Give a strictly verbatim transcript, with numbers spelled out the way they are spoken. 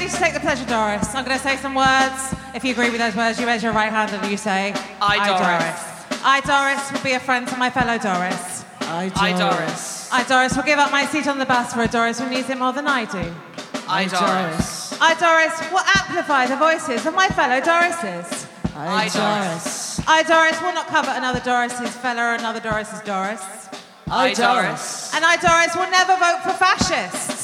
you to take the pleasure, Doris. I'm going to say some words. If you agree with those words, you raise your right hand and you say, I, I Doris. Doris. I, Doris, will be a friend to my fellow Doris. I, Doris. I, Doris. I, Doris, will give up my seat on the bus for a Doris who needs it more than I do. I, Doris. I, Doris, will amplify the voices of my fellow Dorises. I, Doris. I, Doris, will not cover another Doris's fellow or another Doris's Doris. I, Doris. And I, Doris, will never vote for fascists.